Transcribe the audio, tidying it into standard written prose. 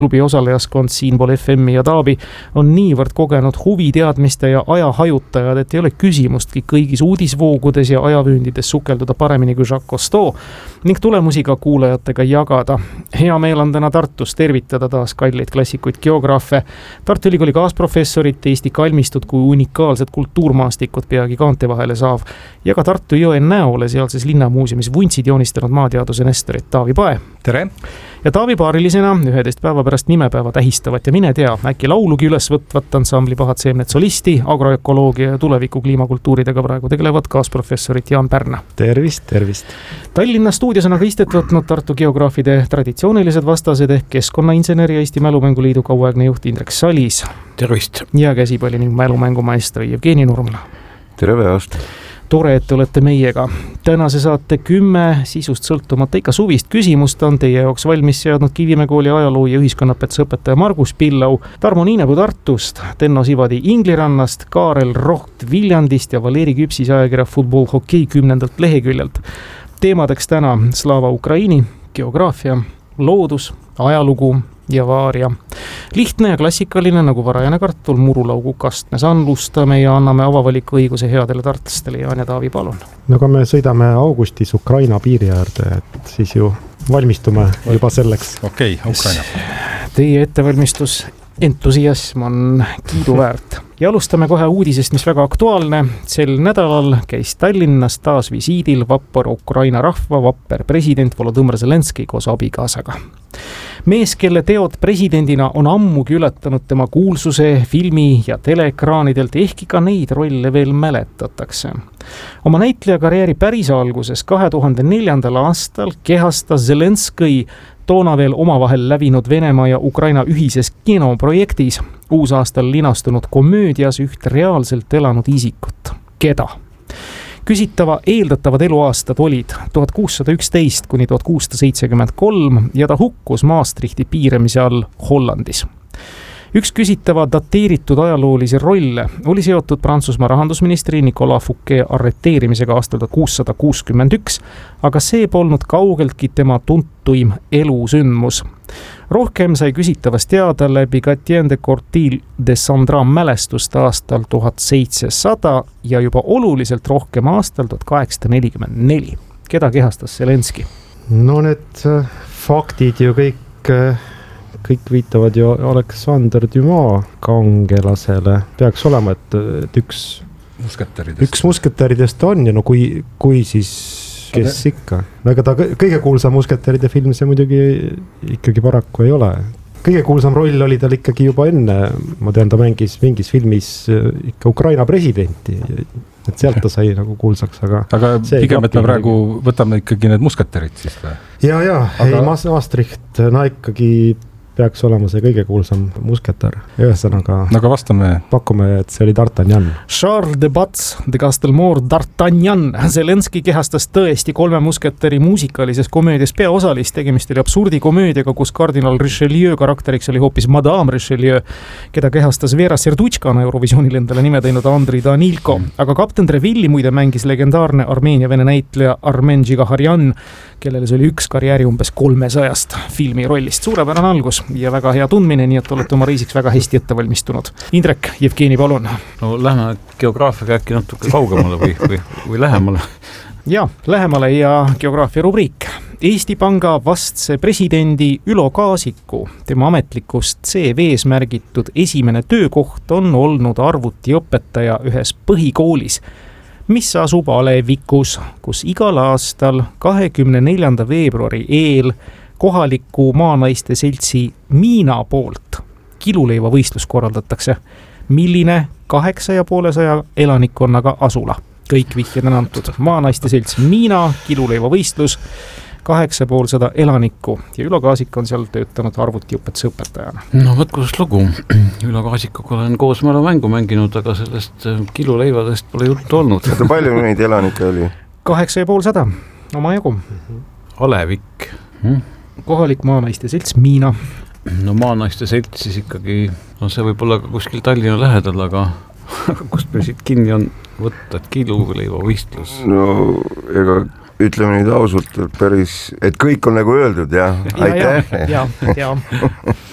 klubi osalejaskond siinpool FM-i ja Taavi on niivõrd kogenud huviteadmiste ja ajahajutajad, et ei ole küsimustki kõigis uudisvoogudes ja ajavüündides sukelduda paremini kui Jacques Cousteau ning tulemusi ka kuulajatega jagada. Hea meel on täna Tartus tervitada taas kalleid klassikuid geograafe, Tartu Ülikooli kaasprofessorit, Eesti kalmistud kui unikaalsed kultuurmaastikud peagi kaante vahele saav ja ka Tartu jõe näole sealses linnamuuseumis vuntsid joonistanud maateaduse nestorit Taavi Pae. Tere! Ja Taavi paarilisena 11 päeva pärast nimepäeva tähistavat ja mine tea, äkki laulugi üles võtvat ansambli Pahad seemned solisti, agroökoloogia ja tuleviku kliimakultuuridega praegu tegelevad kaasprofessorit Jaan Pärna. Tervist, tervist! Tallinna stuudios on aga istet võtnud Tartu geograafide traditsioonilised vastased ehk keskkonnainseneri ja Eesti Mälumänguliidu kauaegne juht Indrek Salis. Tervist! Ja käsipalli ning mälumängumaestri Jevgeni Nurmla. Tere päevast! Tore, et olete meiega. Tänase saate 10 sisust sõltumata ikka suvist küsimust on teie jaoks valmis seadnud Kivimäe kooli ajaloo ja ühiskonnapetsa õpetaja Margus Pillau, Tarmo Niinepuu Tartust, Tenno Sivadi Inglirannast, Kaarel Roht Viljandist ja Valeri Küpsis ajakirja Football Hokei 10. leheküljelt. Teemadeks täna Slava Ukraini, geograafia, loodus, ajalugu ja vaaria. Lihtne ja klassikaline nagu varajane kartul, murulaugu kastmes anlustame ja anname avavaliku õiguse headele tartlastele. Jaan ja Taavi, palun. No kui me sõidame augustis Ukraina piiri äärde, et siis ju valmistume juba selleks. Okei, Ukraina. Teie ettevalmistus entusiasm on kiiduväärt. Ja alustame kohe uudisest, mis väga aktuaalne. Sel nädalal käis Tallinnas taas visiidil vapper Ukraina rahva vapper president Volodõmõr Zelenskõi koos abikaasaga. Mees, kelle teod presidendina on ammugi ületanud tema kuulsuse filmi- ja teleekraanidelt, ehkki ka neid rolle veel mäletatakse. Oma näitleja karjääri päris alguses 2004. aastal kehastas Zelenskõi toona veel omavahel lävinud Venemaa ja Ukraina ühises kinoprojektis uusaastal linastunud komöödias üht reaalselt elanud isikut. Keda? Küsitava eeldatavad eluaastad olid 1611 kuni 1673 ja ta hukkus Maastrichti piiramise all Hollandis. Üks küsitava dateeritud ajaloolisi rolle oli seotud Prantsusmaa rahandusministri Nicolas Fouquet arreteerimisega aastal 1661, aga see polnud kaugeltki tema tuntuim elusündmus. Rohkem sai küsitavast teada läbi Gatien de Cortil de Sandran mälestust aastal 1700 ja juba oluliselt rohkem aastal 1844. Keda kehastas Zelenskõi? No need faktid ju kõik viitavad ju Alexander Dumas kangelasele. Peaks olema, et üks musketäridest on ja no kui siis kes ikka. No ega ta kõige kuulsam musketäride film see muidugi ikkagi paraku ei ole. Kõige kuulsam roll oli tal ikkagi juba enne. Ma tean, ta mängis mingis filmis ikka Ukraina presidenti. Et sealt ta sai nagu kuulsaks, aga pigem, et me praegu võtame ikkagi need musketärid siis või? Ja, ei Maastricht, ikkagi peaks olema see kõige kuulsam musketär. Ühesõnaga, aga vastame. Pakume, et see oli D'Artagnan. Charles de Batz de Castelmore D'Artagnan. Zelenskõi kehastas tõesti 3 musketäri muusikalises komöödias peaosalist. Tegemist oli absurdikomöödiaga, kus kardinal Richelieu karakteriks oli hoopis Madame Richelieu, keda kehastas Vera Serdutškana Eurovisioonil endale nime teinud Andri Danilko. Aga kapten Trevilli muide mängis legendaarne Armeenia-vene näitleja Armen Džigaharjan, kellele see oli üks karjääri umbes 300 filmi rollist. Suurepärane algus ja väga hea tundmine, nii et olete oma reisiks väga hästi ette valmistunud. Indrek, Jevgeni, palun. No lähme geograafiaga äkki natuke kaugemale või lähemale. Ja, lähemale ja geograafia rubriik. Eesti Panga vastse presidendi Ülo Kaasiku, tema ametlikust CV-s märgitud esimene töökoht on olnud arvutiõpetaja ühes põhikoolis, mis asub Alevikus, kus igal aastal 24. veebruari eel kohaliku maanaiste seltsi Miina poolt kiluleiva võistlus korraldatakse. Milline 850 elanikkonnaga asula? Kõik vihjed on antud. Maanaiste selts Miina, kiluleiva võistlus, 850 elanikku ja Ülo Kaasik on seal töötanud arvutiõpetuse õpetajana. No võt kus lugu. Ülo Kaasikuga olen koos mälumängu mänginud, aga sellest kiluleivadest pole juttu olnud. Palju neid elanikke oli? 850, oma jagu. Alevik. Kohalik maanaiste selts Miina. No maanaiste selts siis ikkagi, no see võib olla kuskil Tallinna lähedal, aga kust me siit kinni on võtta, et kiluleiva võistlus? No ega ütleme nüüd ausalt, et kõik on nagu öeldud, jah. Aitäh. Ja.